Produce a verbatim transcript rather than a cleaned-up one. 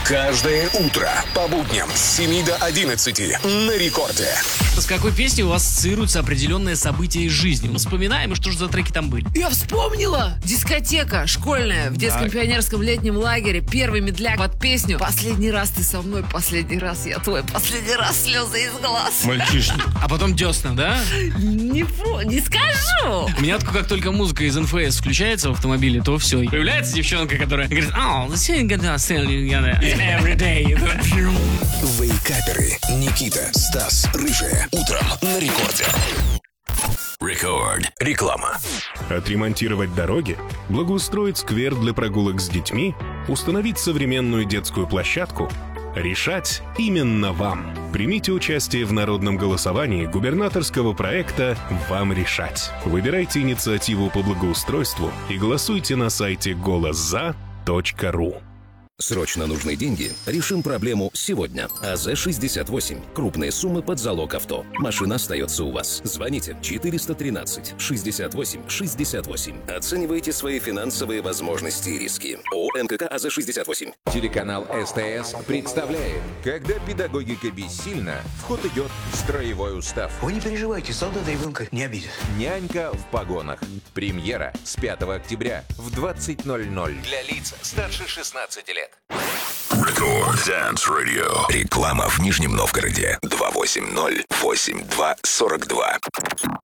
Каждое утро по будням с семи до одиннадцати на рекорде. С какой песней у вас ассоциируются определенные события из жизни? Мы вспоминаем, и что же за треки там были? Я вспомнила! Дискотека школьная в детском Так. пионерском летнем лагере. Первый медляк под песню «Последний раз ты со мной, последний раз я твой, последний раз слезы из глаз». Мальчишник. А потом Десна, да? Не, фу, не скажу! У меня как только музыка из эн эф эс включается в автомобиле, то все. Появляется девчонка, которая говорит: «Oh, the same gonna sell you every day». Вейкаперы Никита, Стас, Рыжая. Утром на рекорде. Рекорд. Реклама. Отремонтировать дороги, благоустроить сквер для прогулок с детьми, установить современную детскую площадку — решать именно вам. Примите участие в народном голосовании губернаторского проекта «Вам решать». Выбирайте инициативу по благоустройству и голосуйте на сайте голос за точка ру. Срочно нужны деньги? Решим проблему сегодня. АЗ шестьдесят восемь. Крупные суммы под залог авто. Машина остается у вас. Звоните четыреста тринадцать шестьдесят восемь шестьдесят восемь. Оценивайте свои финансовые возможности и риски. ООО МКК АЗ шестьдесят восемь. Телеканал СТС представляет: когда педагогика бессильна, в ход идет строевой устав. Вы не переживайте, солдата ребенка не обидят. Нянька в погонах. Премьера с пятого октября в двадцать ноль ноль. Для лиц старше шестнадцати лет. Рекорд Dance Radio. Реклама в Нижнем Новгороде. два восемь ноль восемь два сорок два.